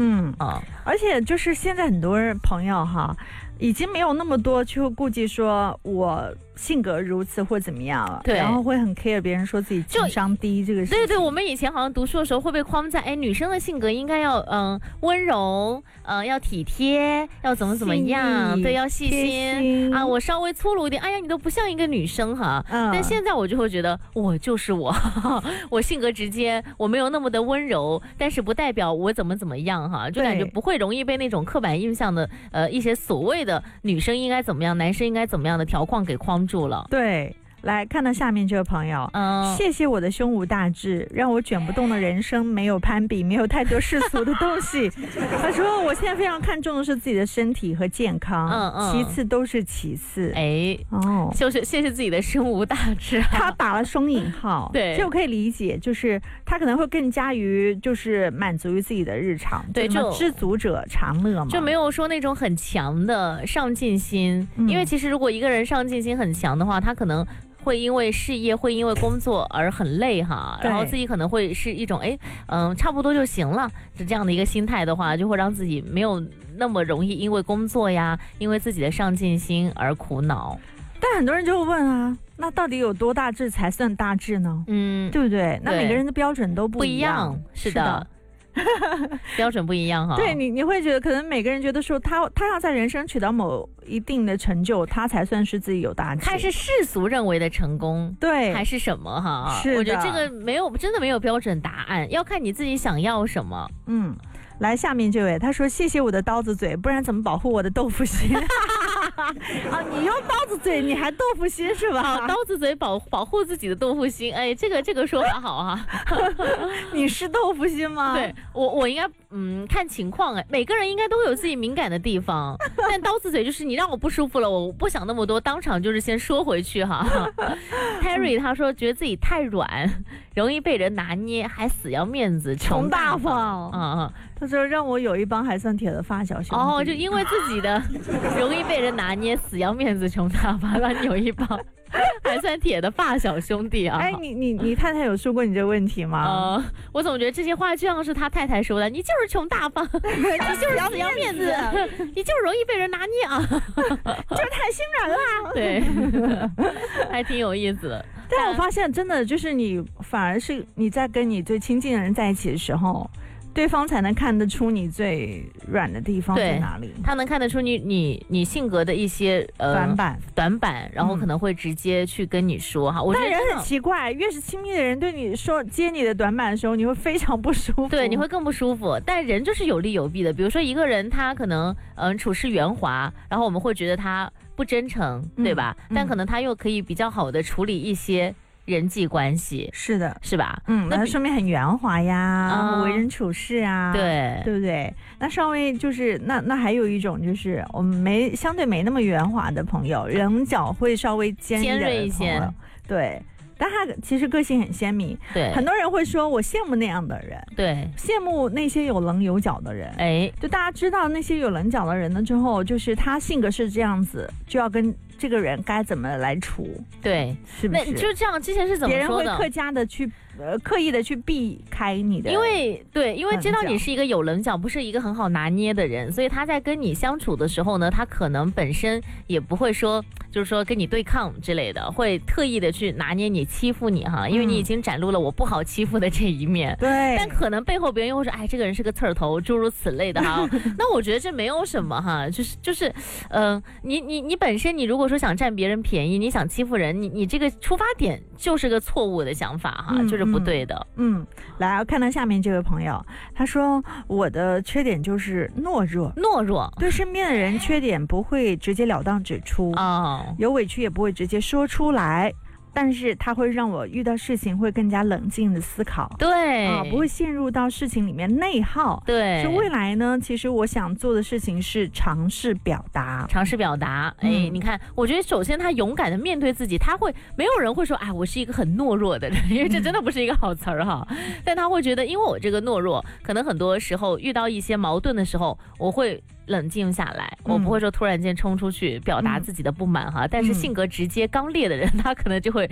而且就是现在很多朋友哈，已经没有那么多去顾忌说我性格如此或怎么样了， 对， 然后会很 care 别人说自己情商低这个事情。 对对，我们以前好像读书的时候会被框在，哎，女生的性格应该要温柔，要体贴，要怎么样，对，要细心啊。我稍微粗鲁一点，哎呀，你都不像一个女生哈。但现在我就会觉得，我就是我，我性格直接，我没有那么的温柔，但是不代表我怎么样哈，就感觉不会容易被那种刻板印象的一些所谓的女生应该怎么样，男生应该怎么样的条框给框住了。 对，来看到下面这位朋友，谢谢我的胸无大志，让我卷不动的人生没有攀比，没有太多世俗的东西。他说我现在非常看重的是自己的身体和健康，其次都是其次。 哎，就是谢谢自己的胸无大志。 他打了双引号，对，这我可以理解，就是他可能会更加于就是满足于自己的日常，对，就知足者常乐嘛， 就没有说那种很强的上进心，因为其实如果一个人上进心很强的话，他可能会因为事业，会因为工作而很累哈，然后自己可能会是一种差不多就行了，是这样的一个心态的话，就会让自己没有那么容易因为工作呀，因为自己的上进心而苦恼。 但很多人就会问啊，那到底有多大志才算大志呢？对不对？那每个人的标准都不一样， 是的。标准不一样哈， 对你会觉得可能每个人觉得说他要在人生取得某一定的成就，他才算是自己有大志。 他是世俗认为的成功，对，还是什么哈？是的，我觉得这个真的没有标准答案，要看你自己想要什么。 来下面这位，他说谢谢我的刀子嘴，不然怎么保护我的豆腐心？你用刀子嘴，你还豆腐心是吧？ 刀子嘴保护自己的豆腐心，哎，这个说法好啊。 你是豆腐心吗？ 对，我应该看情况，每个人应该都有自己敏感的地方，但刀子嘴就是你让我不舒服了，我不想那么多，当场就是先说回去哈。Terry 他说觉得自己太软，容易被人拿捏，还死要面子，穷大方。 他说让我有一帮还算铁的发小兄弟。 就因为自己的容易被人拿捏，死要面子，穷大方，让你有一帮还算铁的发小兄弟啊！ 哎，你太太有说过你这个问题吗？ 我总觉得这些话就像是他太太说的，你就是穷大方，你就是死要面子，你就是容易被人拿捏啊， 就是太心软了。 对，还挺有意思的。 但我发现真的就是你反而是你在跟你最亲近的人在一起的时候，对方才能看得出你最软的地方在哪里， 他能看得出你性格的一些短板，然后可能会直接去跟你说哈。我觉得人很奇怪，越是亲密的人对你说揭你的短板的时候，你会非常不舒服。 对，你会更不舒服。但人就是有利有弊的，比如说一个人他可能处事圆滑，然后我们会觉得他不真诚，对吧？但可能他又可以比较好的处理一些人际关系， 是的， 是吧？ 那说明很圆滑呀，为人处事啊， 对不对？那稍微就是那还有一种就是我们相对没那么圆滑的朋友，棱角会稍微尖锐一些，对。但他其实个性很鲜明，对，很多人会说我羡慕那样的人，对，羡慕那些有棱有角的人，就大家知道那些有棱角的人了之后，就是他性格是这样子，就要跟这个人该怎么来处，对，是不是？ 那就这样，之前是怎么说的？ 别人会刻意的去避开你的， 因为知道你是一个有棱角，不是一个很好拿捏的人，所以他在跟你相处的时候呢，他可能本身也不会说，就是说跟你对抗之类的，会特意的去拿捏你、欺负你哈，因为你已经展露了我不好欺负的这一面。对，但可能背后别人又会说，哎，这个人是个刺儿头，诸如此类的哈。那我觉得这没有什么哈，就是你本身你如果说想占别人便宜，你想欺负人，你这个出发点就是个错误的想法哈，就是不对的。 来看到下面这位朋友，他说我的缺点就是懦弱，对身边的人缺点不会直截了当指出，有委屈也不会直接说出来。但是它会让我遇到事情会更加冷静的思考，对不会陷入到事情里面内耗。对，所以未来呢，其实我想做的事情是尝试表达。你看，我觉得首先他勇敢的面对自己，没有人会说，哎，我是一个很懦弱的人，因为这真的不是一个好词儿哈。但他会觉得，因为我这个懦弱，可能很多时候遇到一些矛盾的时候，我会冷静下来，我不会说突然间冲出去表达自己的不满哈。但是性格直接刚烈的人，他可能就会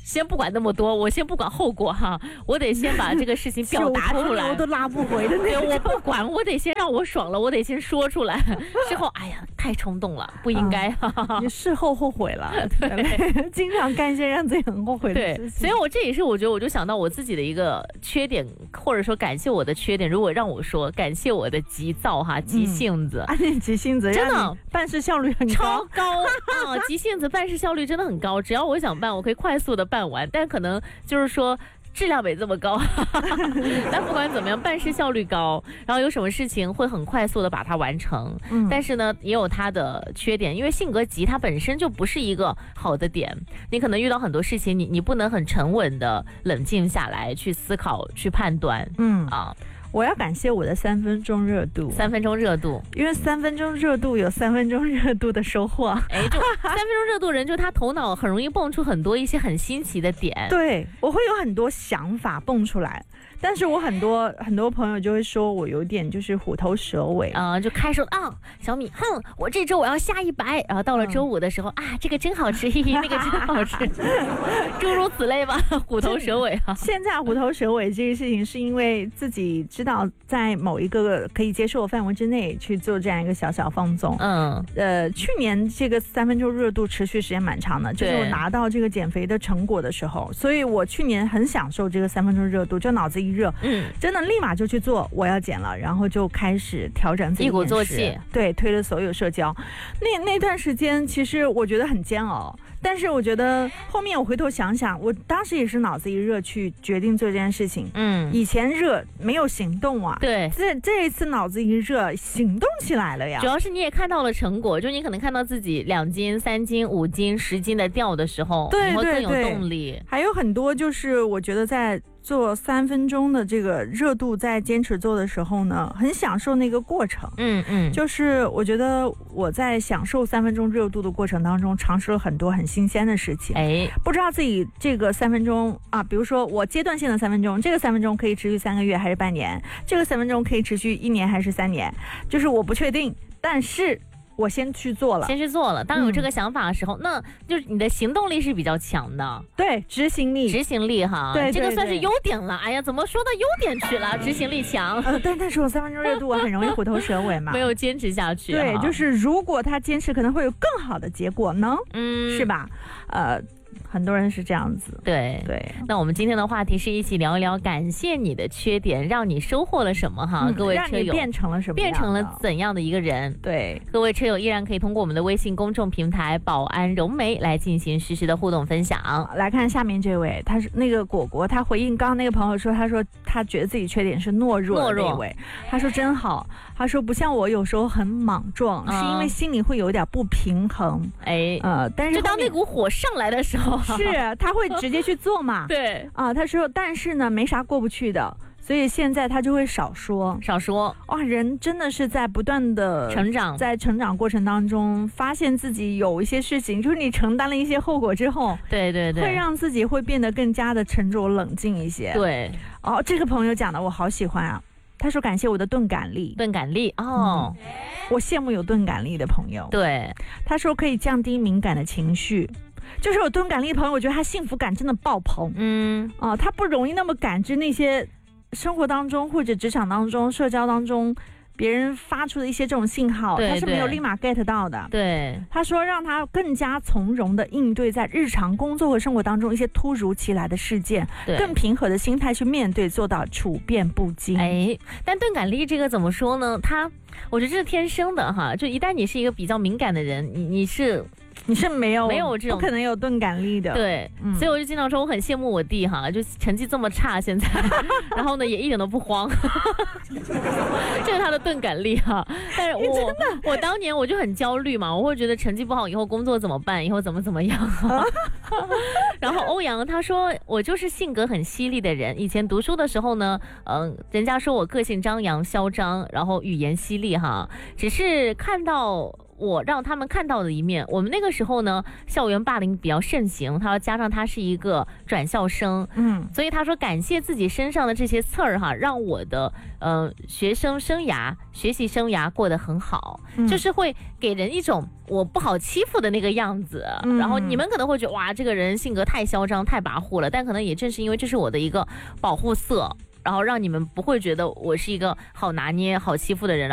先不管那么多，我先不管后果哈，我得先把这个事情表达出来， 都拉不回的那种。 我不管，我得先让我爽了，我得先说出来。事后，哎呀，太冲动了，不应该。 你事后后悔了，对，经常干一些让自己很后悔的事情。 对，所以我这也是我觉得我就想到我自己的一个缺点，或者说感谢我的缺点。如果让我说感谢我的急躁哈，急性子， 急性子真的办事效率很高， 超高啊！急性子办事效率真的很高，只要我想办，我可以快速的办完，但可能就是说质量没这么高。但不管怎么样，办事效率高，然后有什么事情会很快速的把它完成。但是呢，也有它的缺点，因为性格急，它本身就不是一个好的点。你可能遇到很多事情，你不能很沉稳的冷静下来去思考、去判断。 我要感谢我的3分钟热度 ，3分钟热度， 因为3分钟热度有3分钟热度的收获。 哎，就3分钟热度人，就他头脑很容易蹦出很多一些很新奇的点。 对，我会有很多想法蹦出来。但是我很多朋友就会说我有点就是虎头蛇尾就开始小米，我这周我要下100，然后到了周五的时候这个真好吃，那个真好吃，诸如此类吧，虎头蛇尾现在虎头蛇尾这个事情是因为自己知道在某一个可以接受的范围之内去做这样一个小小放纵。去年这个3分钟热度持续时间蛮长的，就是我拿到这个减肥的成果的时候，所以我去年很享受这个3分钟热度，就脑子一热，真的立马就去做我要减了，然后就开始调整自己一鼓作气， 对，推了所有社交。那段时间其实我觉得很煎熬，但是我觉得后面我回头想想，我当时也是脑子一热去决定做这件事情。以前热没有行动啊， 对， 这一次脑子一热行动起来了呀。 主要是你也看到了成果，就你可能看到自己2斤、3斤、5斤、10斤的掉的时候， 对， 你会更有动力。 还有很多就是我觉得在做3分钟的这个热度，在坚持做的时候呢，很享受那个过程。就是我觉得我在享受3分钟热度的过程当中，尝试了很多很新鲜的事情。不知道自己这个3分钟比如说我阶段性的3分钟，这个3分钟可以持续3个月还是半年，这个3分钟可以持续1年还是3年，就是我不确定，但是我先去做了。当有这个想法的时候，那就是你的行动力是比较强的。对，执行力哈，对， 这个算是优点了。哎呀，怎么说到优点去了？执行力强。 但是我3分钟热度，我很容易虎头蛇尾嘛， 没有坚持下去。 对，就是如果他坚持，可能会有更好的结果呢。是吧？很多人是这样子。 对。那我们今天的话题是一起聊一聊，感谢你的缺点，让你收获了什么哈？各位车友， 变成了什么？ 变成了怎样的一个人？ 对， 各位车友依然可以通过我们的微信公众平台宝安融媒来进行实时的互动分享。 来看下面这位，他是那个果果，他回应刚刚那个朋友说，他说他觉得自己缺点是懦弱的那位，他说真好，他说不像我有时候很莽撞，是因为心里会有点不平衡。但是就当那股火上来的时候， 是他会直接去做嘛？ 对他说，但是呢，没啥过不去的，所以现在他就会少说。人真的是在不断的成长， 在成长过程当中，发现自己有一些事情，就是你承担了一些后果之后， 对， 会让自己会变得更加的沉着冷静一些。 对， 这个朋友讲的我好喜欢啊。他说感谢我的钝感力我羡慕有钝感力的朋友。 对， 他说可以降低敏感的情绪。就是有钝感力的朋友，我觉得他幸福感真的爆棚。他不容易那么感知那些生活当中或者职场当中、社交当中别人发出的一些这种信号，他是没有立马 get 到的。 对， 他说让他更加从容的应对在日常工作和生活当中一些突如其来的事件，更平和的心态去面对，做到处变不惊。 但钝感力这个怎么说呢？我觉得这是天生的哈，就一旦你是一个比较敏感的人，你是没有这种， 不可能有钝感力的。 对，所以我就经常说我很羡慕我弟哈，就成绩这么差现在，然后呢也一点都不慌，这是他的钝感力哈。但是我当年我就很焦虑嘛，我会觉得成绩不好以后工作怎么办，以后怎么样。然后欧阳他说我就是性格很犀利的人，以前读书的时候呢，人家说我个性张扬嚣张，然后语言犀利哈，只是看到我让他们看到的一面。我们那个时候呢，校园霸凌比较盛行，他要加上他是一个转校生，所以他说感谢自己身上的这些刺儿哈，让我的学习生涯过得很好，就是会给人一种我不好欺负的那个样子。然后你们可能会觉得哇，这个人性格太嚣张太跋扈了，但可能也正是因为这是我的一个保护色，然后让你们不会觉得我是一个好拿捏好欺负的人。